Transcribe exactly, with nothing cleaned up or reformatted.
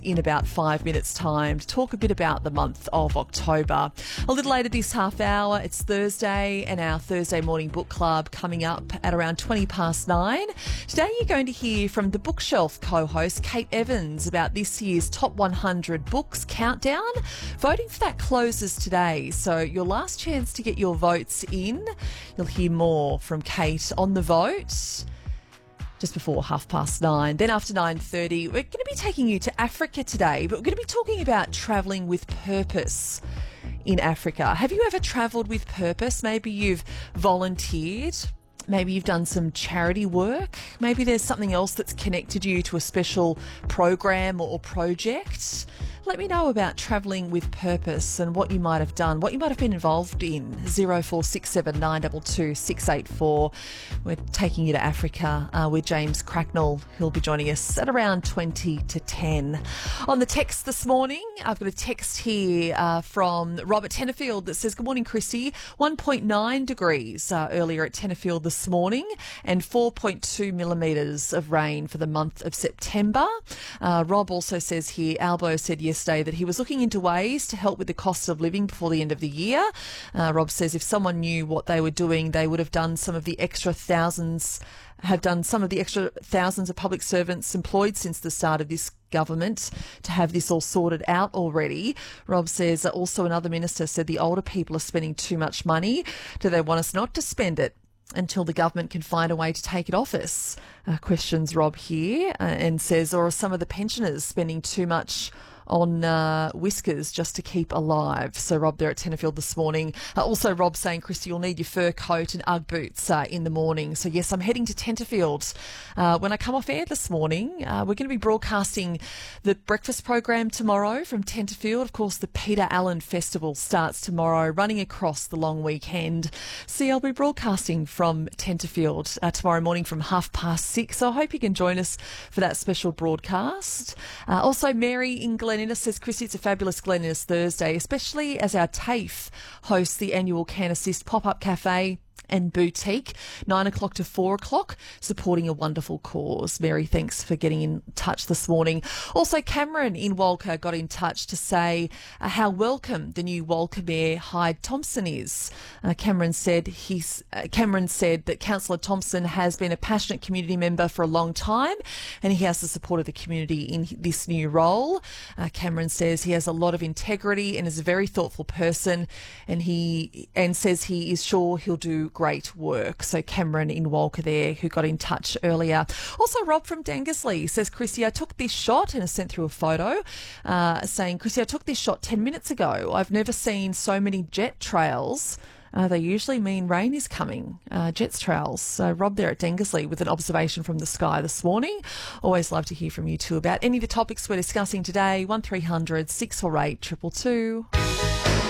in about five minutes' time to talk a bit about the month of October. A little later this half hour, it's Thursday and our Thursday morning book club coming up at around twenty past nine. Today you're going to hear from the Bookshelf co-host Kate Evans about this year's Top one hundred Books Countdown. Voting for that closes today, so your last chance to get your votes in. You'll hear more from Kate on the vote just before half past nine. Then after nine thirty, we're going to be taking you to Africa today, but we're going to be talking about travelling with purpose in Africa. Have you ever travelled with purpose? Maybe you've volunteered. Maybe you've done some charity work. Maybe there's something else that's connected you to a special program or project. Let me know about travelling with purpose and what you might have done, what you might have been involved in. zero four six seven nine two two six eight four. We're taking you to Africa uh, with James Cracknell. He'll be joining us at around twenty to ten. On the text this morning, I've got a text here uh, from Robert Tenterfield that says, "Good morning, Christy. one point nine degrees uh, earlier at Tenterfield this morning and four point two millimetres of rain for the month of September." Uh, Rob also says here, Albo said yesterday that he was looking into ways to help with the cost of living before the end of the year. Uh, Rob says if someone knew what they were doing, they would have done some of the extra thousands, have done some of the extra thousands of public servants employed since the start of this government to have this all sorted out already. Rob says that also another minister said the older people are spending too much money. Do they want us not to spend it until the government can find a way to take it off us? Uh, questions Rob here uh, and says, or are some of the pensioners spending too much on uh, whiskers just to keep alive? So Rob there at Tenterfield this morning. Uh, also Rob saying, Christy, you'll need your fur coat and Ugg boots uh, in the morning. So yes, I'm heading to Tenterfield. Uh, when I come off air this morning, uh, we're going to be broadcasting the breakfast program tomorrow from Tenterfield. Of course, the Peter Allen Festival starts tomorrow, running across the long weekend. So I'll be broadcasting from Tenterfield uh, tomorrow morning from half past six. So I hope you can join us for that special broadcast. Uh, also, Mary in Glen Innes says, Christy, it's a fabulous Glen Innes Thursday, especially as our TAFE hosts the annual Can Assist pop-up cafe and boutique, nine o'clock to four o'clock, supporting a wonderful cause. Mary, thanks for getting in touch this morning. Also, Cameron in Walker got in touch to say uh, how welcome the new Walker Mayor Hyde Thompson is. Uh, Cameron said he's uh, Cameron said that Councillor Thompson has been a passionate community member for a long time, and he has the support of the community in this new role. Uh, Cameron says he has a lot of integrity and is a very thoughtful person, and he and says he is sure he'll do great work. So Cameron in Walker there, who got in touch earlier. Also, Rob from Dangersley says, Christy, I took this shot, and has sent through a photo uh, saying, Christy, I took this shot ten minutes ago. I've never seen so many jet trails. Uh, they usually mean rain is coming, uh, jets trails. So Rob there at Dangersley with an observation from the sky this morning. Always love to hear from you too about any of the topics we're discussing today. one three hundred six four eight two two two.